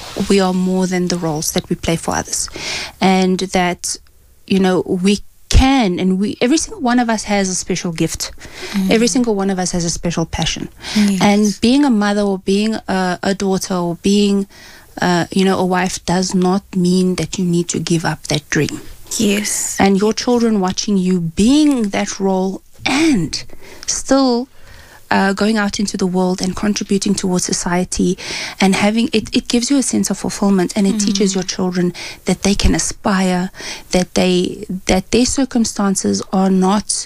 we are more than the roles that we play for others, and that, you know, we can, and every single one of us has a special gift. Every single one of us has a special passion. And being a mother, or being a daughter, or being you know, a wife, does not mean that you need to give up that dream. Yes. And your children watching you being that role, and still going out into the world and contributing towards society, and having it gives you a sense of fulfillment, and it teaches your children that they can aspire, that their circumstances are not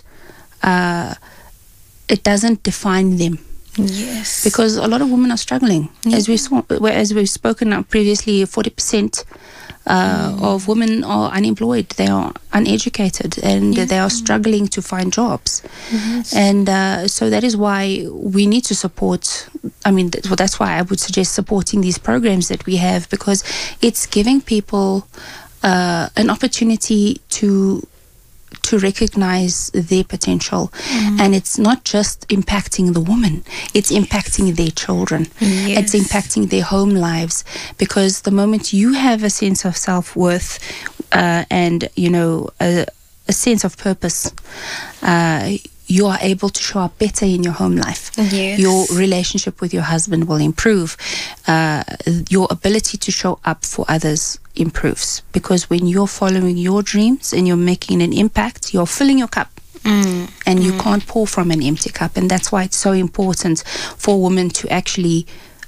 it doesn't define them. Yes. Because a lot of women are struggling. As we've spoken of previously, 40% of women are unemployed. They are uneducated, and they are struggling to find jobs. And so that is why we need to support. I mean, that's why I would suggest supporting these programs that we have, because it's giving people an opportunity to recognize their potential. And it's not just impacting the woman, it's impacting their children. It's impacting their home lives, because the moment you have a sense of self-worth and, you know, a sense of purpose, you are able to show up better in your home life. Your relationship with your husband will improve. Your ability to show up for others improves, because when you're following your dreams and you're making an impact, you're filling your cup. And you can't pour from an empty cup. And that's why it's so important for women to actually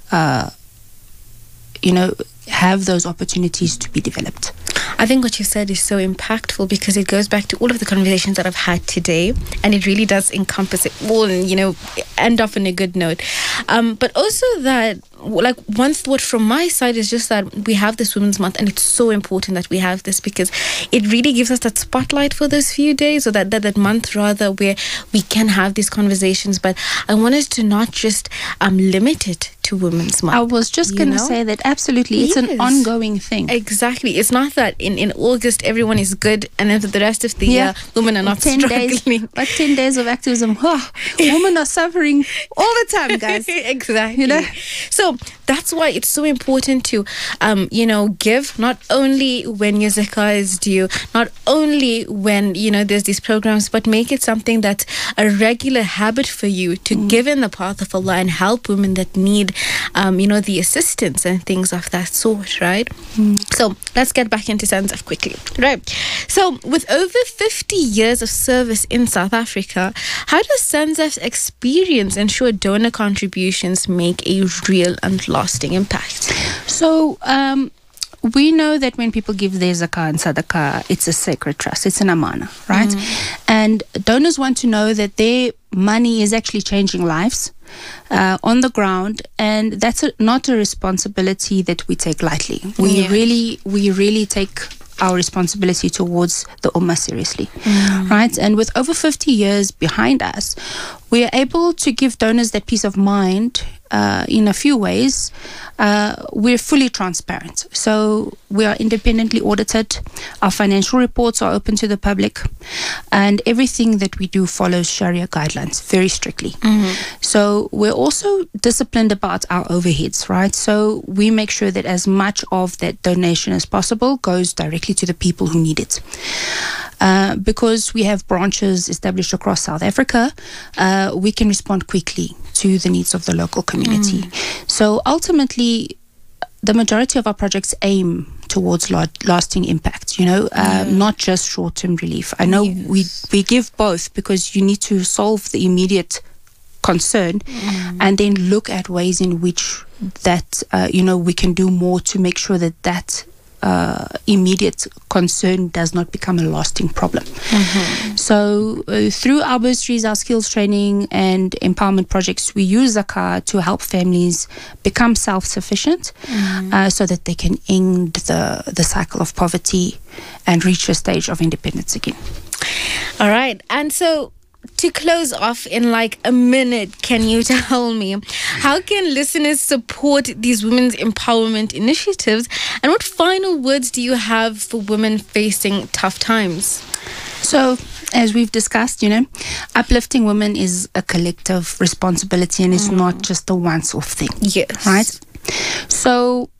you know, have those opportunities to be developed. I think what you said is so impactful, because it goes back to all of the conversations that I've had today, and it really does encompass it all, and, you know, end off on a good note. But also that, like, one thought from my side is just that we have this Women's Month, and it's so important that we have this, because it really gives us that spotlight for those few days, or that month rather, where we can have these conversations. But I want us to not just limit it to Women's Month. I was just going to say that absolutely, it's an ongoing thing. Exactly. It's not that in August everyone is good, and then for the rest of the year women are not 10 struggling. Days, but 10 days of activism, women are suffering all the time, guys. Exactly. You know? So that's why it's so important to you know, give not only when your zakah is due, not only when, you know, there's these programs, but make it something that's a regular habit for you to give in the path of Allah and help women that need you know, the assistance and things of that sort, right? So let's get back into SANZAF quickly, right? So with over 50 years of service in South Africa, how does SANZAF's experience ensure donor contributions make a real and lasting impact? So we know that when people give their zakah and sadaqah, it's a sacred trust, it's an amana, right? And donors want to know that their money is actually changing lives on the ground, and that's not a responsibility that we take lightly. We really take our responsibility towards the Ummah seriously, right? And with over 50 years behind us, we are able to give donors that peace of mind in a few ways. We're fully transparent. So we are independently audited. Our financial reports are open to the public, and everything that we do follows Sharia guidelines very strictly. So we're also disciplined about our overheads, right? So we make sure that as much of that donation as possible goes directly to the people who need it. Because we have branches established across South Africa, we can respond quickly to the needs of the local community. So ultimately, the majority of our projects aim towards lasting impact, you know, not just short-term relief. I know we give both, because you need to solve the immediate concern and then look at ways in which that, you know, we can do more to make sure that that immediate concern does not become a lasting problem. So through our bursaries, our skills training and empowerment projects, we use zakah to help families become self-sufficient so that they can end the cycle of poverty and reach a stage of independence again. All right. And so to close off in like a minute, can you tell me, how can listeners support these women's empowerment initiatives, and what final words do you have for women facing tough times? So, as we've discussed, you know, uplifting women is a collective responsibility, and it's not just a once-off thing. Yes. Right? So